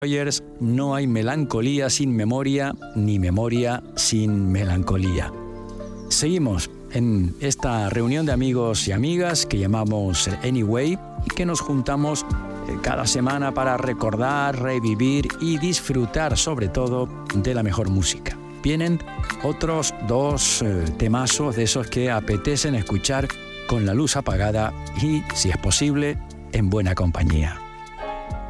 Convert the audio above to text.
Rogers, no hay melancolía sin memoria, ni memoria sin melancolía. Seguimos en esta reunión de amigos y amigas que llamamos Anyway y que nos juntamos cada semana para recordar, revivir y disfrutar sobre todo de la mejor música. Vienen otros dos temazos de esos que apetecen escuchar con la luz apagada y, si es posible, en buena compañía.